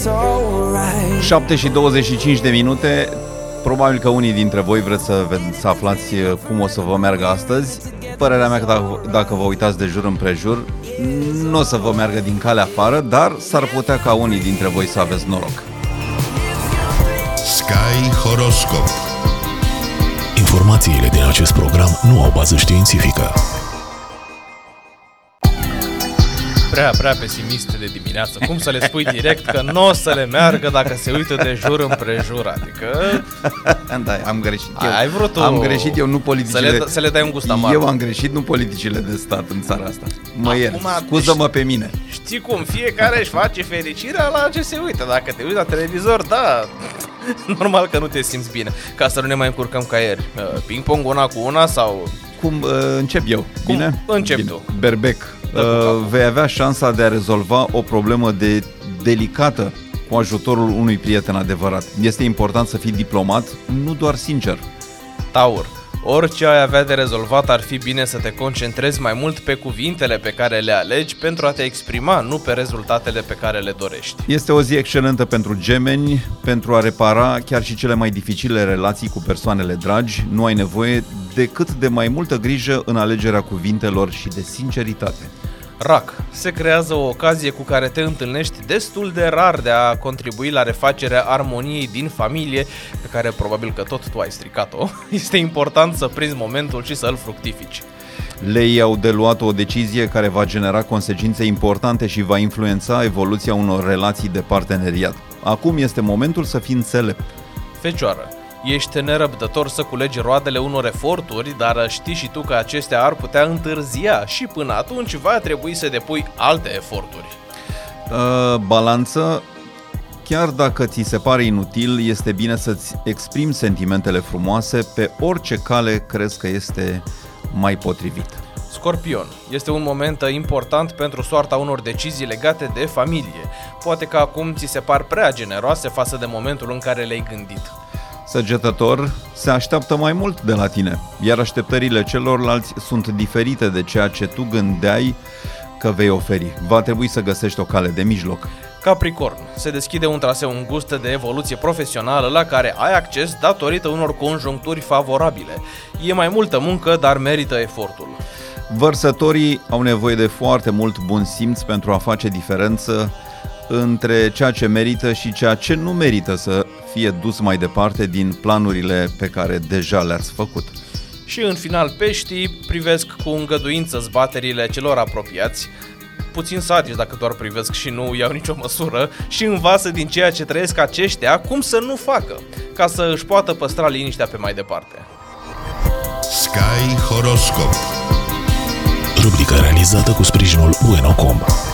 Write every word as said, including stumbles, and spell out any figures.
șapte și douăzeci și cinci de minute. Probabil că unii dintre voi vreți să, să aflați cum o să vă meargă astăzi. Părerea mea că dacă, dacă vă uitați de jur împrejur, nu o să vă meargă din calea afară, dar s-ar putea ca unii dintre voi să aveți noroc. Sky Horoscope. Informațiile din acest program nu au bază științifică. Prea, prea pesimiste de dimineață. Cum să le spui direct că nu o să le meargă dacă se uită de jur împrejur? Adică... Da, am greșit eu. Ai vrut tu Am greșit eu, nu politicile. Să le, să le dai un gust amar. Eu am greșit, nu politicile de stat în țara asta. Mă iert, Acum, scuză-mă pe mine. Știi cum, fiecare își face fericirea la ce se uită. Dacă te uiți la televizor, da, normal că nu te simți bine. Ca să nu ne mai încurcăm ca ieri. Ping-pong una cu una sau... Cum uh, încep eu, Cum bine? încep bine. tu. Berbec, uh, vei avea șansa de a rezolva o problemă de delicată cu ajutorul unui prieten adevărat. Este important să fii diplomat, nu doar sincer. Taur, orice ai avea de rezolvat, ar fi bine să te concentrezi mai mult pe cuvintele pe care le alegi pentru a te exprima, nu pe rezultatele pe care le dorești. Este o zi excelentă pentru gemeni, pentru a repara chiar și cele mai dificile relații cu persoanele dragi. Nu ai nevoie decât de mai multă grijă în alegerea cuvintelor și de sinceritate. Rac, se creează o ocazie cu care te întâlnești destul de rar de a contribui la refacerea armoniei din familie, pe care probabil că tot tu ai stricat-o. Este important să prinzi momentul și să-l fructifici. Lei au de luat o decizie care va genera consecințe importante și va influența evoluția unor relații de parteneriat. Acum este momentul să fii înțelept. Fecioară, ești nerăbdător să culegi roadele unor eforturi, dar știi și tu că acestea ar putea întârzia și până atunci va trebui să depui alte eforturi. Uh, balanță, chiar dacă ți se pare inutil, este bine să-ți exprimi sentimentele frumoase pe orice cale crezi că este mai potrivit. Scorpion, este un moment important pentru soarta unor decizii legate de familie. Poate că acum ți se par prea generoase față de momentul în care le-ai gândit. Săgetător, se așteaptă mai mult de la tine, iar așteptările celorlalți sunt diferite de ceea ce tu gândeai că vei oferi. Va trebui să găsești o cale de mijloc. Capricorn, se deschide un traseu îngust de evoluție profesională la care ai acces datorită unor conjuncturi favorabile. E mai multă muncă, dar merită efortul. Vărsătorii au nevoie de foarte mult bun simț pentru a face diferență între ceea ce merită și ceea ce nu merită să fie dus mai departe din planurile pe care deja le-ați făcut. Și în final, peștii privesc cu îngăduință zbaterile celor apropiați, puțin sadici dacă doar privesc și nu iau nicio măsură, și învață din ceea ce trăiesc aceștia cum să nu facă, ca să își poată păstra liniștea pe mai departe. Sky Horoscope. Rubrica realizată cu sprijinul Bueno punct com.